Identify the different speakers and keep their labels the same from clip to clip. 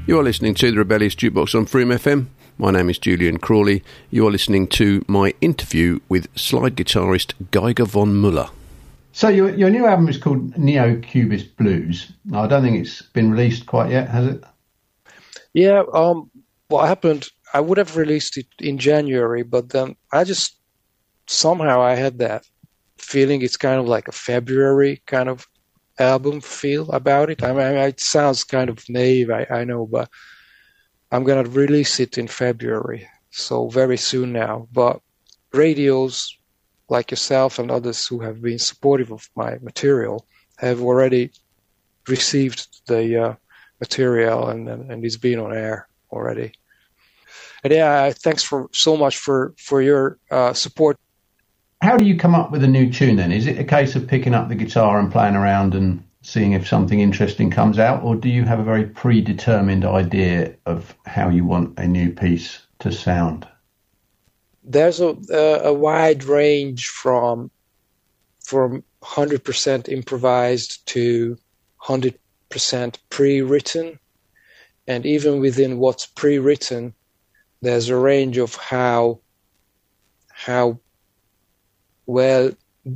Speaker 1: You are listening to The Rebellious Jukebox on Freedom FM. My name is Julian Crawley. You are listening to my interview with slide guitarist Geiger von Muller.
Speaker 2: So your new album is called Neo-Cubist Blues. I don't think it's been released quite yet, has it?
Speaker 3: Yeah, what happened, I would have released it in January, but then somehow I had that feeling it's kind of like a February kind of album feel about it. I mean, it sounds kind of naive, I know, but I'm going to release it in February, so very soon now. But radios like yourself and others who have been supportive of my material have already received the material and it's been on air already. And yeah, thanks so much for your support.
Speaker 2: How do you come up with a new tune then? Is it a case of picking up the guitar and playing around and seeing if something interesting comes out, or do you have a very predetermined idea of how you want a new piece to sound?
Speaker 3: There's a wide range from 100% improvised to 100% pre-written, and even within what's pre-written, there's a range of how well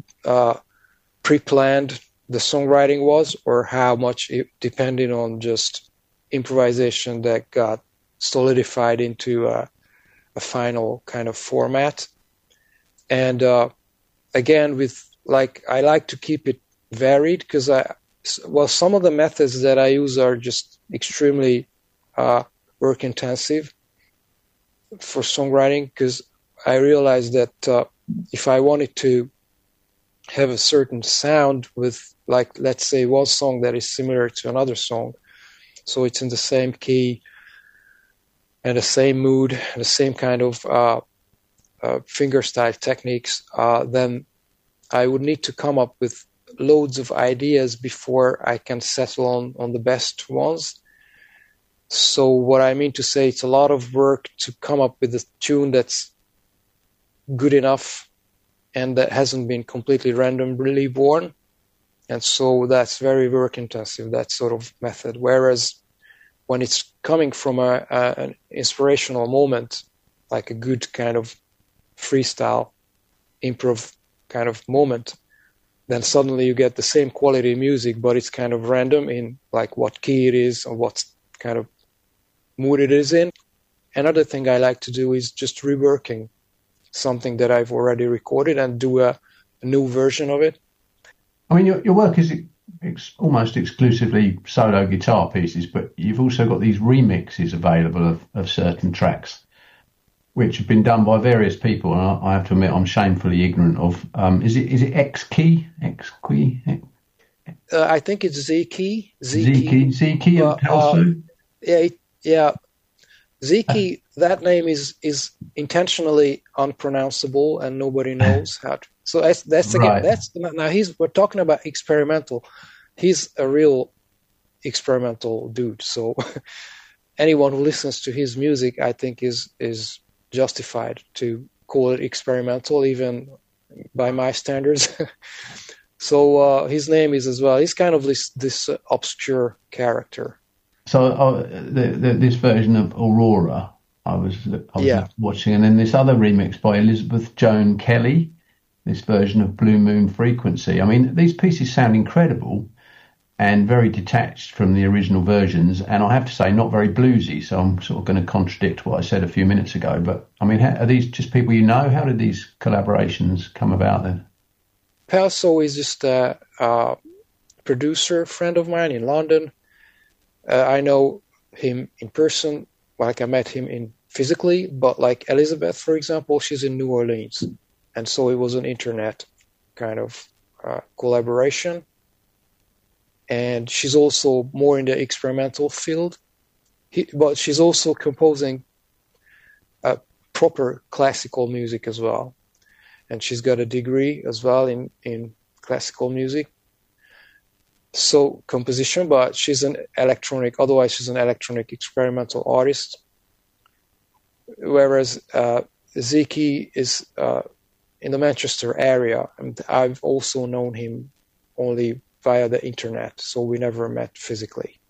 Speaker 3: pre-planned the songwriting was, or how much it depended on just improvisation that got solidified into a final kind of format. And again, I like to keep it varied, because some of the methods that I use are just extremely work intensive for songwriting, because I realized that if I wanted to have a certain sound with, like, let's say one song that is similar to another song, so it's in the same key and the same mood and the same kind of fingerstyle techniques, then I would need to come up with loads of ideas before I can settle on the best ones. So what I mean to say, it's a lot of work to come up with a tune that's good enough and that hasn't been completely randomly born. And so that's very work intensive, that sort of method. Whereas when it's coming from an inspirational moment, like a good kind of freestyle, improv kind of moment, then suddenly you get the same quality music, but it's kind of random in like what key it is or what kind of mood it is in. Another thing I like to do is just reworking something that I've already recorded and do a new version of it.
Speaker 2: I mean, your work is almost exclusively solo guitar pieces, but you've also got these remixes available of certain tracks, which have been done by various people, and I have to admit I'm shamefully ignorant of. Is it X-Key? X-Key?
Speaker 3: I think it's Z-Key.
Speaker 2: Z-Key and Kelso?
Speaker 3: Yeah. Z-Key, that name is intentionally unpronounceable and nobody knows how to. So that's again, right. Now we're talking about experimental. He's a real experimental dude. So anyone who listens to his music, I think, is justified to call it experimental, even by my standards. So his name is as well. He's kind of this obscure character.
Speaker 2: So this version of Aurora, I was watching, and then this other remix by Elizabeth Joan Kelly, this version of Blue Moon Frequency. I mean, these pieces sound incredible and very detached from the original versions, and I have to say, not very bluesy, so I'm sort of going to contradict what I said a few minutes ago. But, I mean, are these just people you know? How did these collaborations come about then?
Speaker 3: Pelso is just a producer friend of mine in London. I know him in person, like I met him physically, but like Elizabeth, for example, she's in New Orleans. And so it was an internet kind of collaboration. And she's also more in the experimental field. But she's also composing proper classical music as well. And she's got a degree as well in classical music. So composition, but she's otherwise she's an electronic experimental artist. Whereas Ziki is in the Manchester area, and I've also known him only via the internet, so we never met physically.